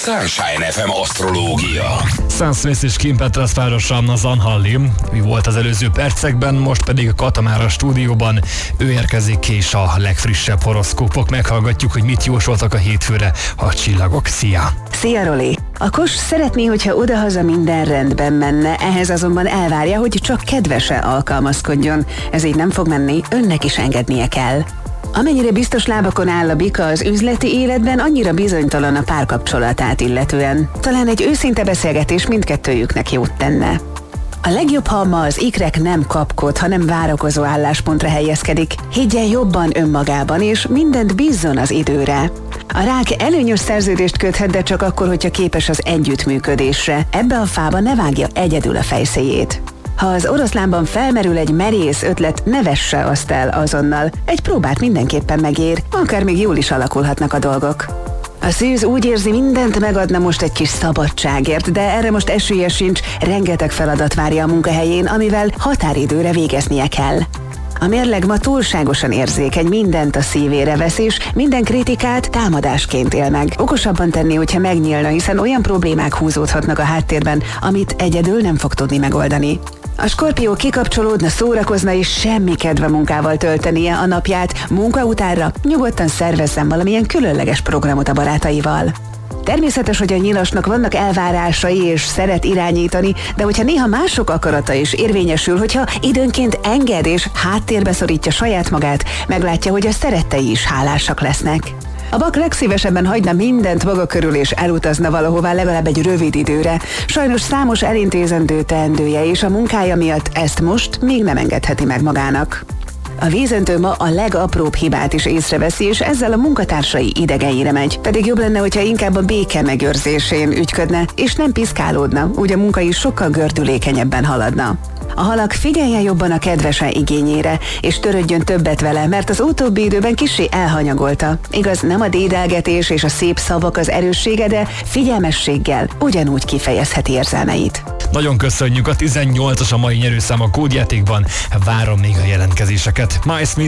Sunshine FM asztrológia. Sam Smith és Kim Petras párosa az Anhalli. Mi volt az előző percekben, most pedig a Kata már a stúdióban. Ő érkezik, és a legfrissebb horoszkópok. Meghallgatjuk, hogy mit jósoltak a hétfőre a csillagok. Szia! Szia, Roli! A Kos szeretné, hogyha odahaza minden rendben menne, ehhez azonban elvárja, hogy csak kedvesen alkalmazkodjon. Ez így nem fog menni, önnek is engednie kell. Amennyire biztos lábakon áll a Bika az üzleti életben, annyira bizonytalan a párkapcsolatát illetően. Talán egy őszinte beszélgetés mindkettőjüknek jót tenne. A legjobb, ha ma az ikrek nem kapkod, hanem várakozó álláspontra helyezkedik. Higgyen jobban önmagában, és mindent bízzon az időre. A rák előnyös szerződést köthet, de csak akkor, hogyha képes az együttműködésre. Ebbe a fába ne vágja egyedül a fejszéjét. Ha az oroszlánban felmerül egy merész ötlet, ne vesse azt el azonnal. Egy próbát mindenképpen megér, akár még jól is alakulhatnak a dolgok. A szűz úgy érzi, mindent megadna most egy kis szabadságért, de erre most esélye sincs, rengeteg feladat várja a munkahelyén, amivel határidőre végeznie kell. A mérleg ma túlságosan érzékeny, mindent a szívére vesz, és minden kritikát támadásként él meg. Okosabban tenni, hogyha megnyílna, hiszen olyan problémák húzódhatnak a háttérben, amit egyedül nem fog tudni megoldani. A Skorpió kikapcsolódna, szórakozna, és semmi kedve munkával töltenie a napját, munka utánra nyugodtan szervezzen valamilyen különleges programot a barátaival. Természetes, hogy a nyilasnak vannak elvárásai és szeret irányítani, de hogyha néha mások akarata is érvényesül, hogyha időnként enged és háttérbe szorítja saját magát, meglátja, hogy a szerettei is hálásak lesznek. A Bak legszívesebben hagyna mindent maga körül és elutazna valahová legalább egy rövid időre. Sajnos számos elintézendő teendője és a munkája miatt ezt most még nem engedheti meg magának. A vízöntő ma a legapróbb hibát is észreveszi, és ezzel a munkatársai idegeire megy. Pedig jobb lenne, hogyha inkább a béke megőrzésén ügyködne, és nem piszkálódna, úgy a munka is sokkal gördülékenyebben haladna. A halak figyeljen jobban a kedvese igényére, és törődjön többet vele, mert az utóbbi időben kissé elhanyagolta. Igaz, nem a dédelgetés és a szép szavak az erőssége, de figyelmességgel ugyanúgy kifejezheti érzelmeit. Nagyon köszönjük, a 18-as a mai nyerőszám a kódjátékban. Várom még a jelentkezéseket.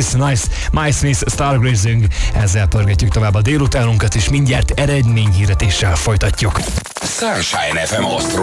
My Smith, Stargazing. Ezzel pörgetjük tovább a délutánunkat, és mindjárt eredményhirdetéssel folytatjuk. Sunshine FM asztrológia.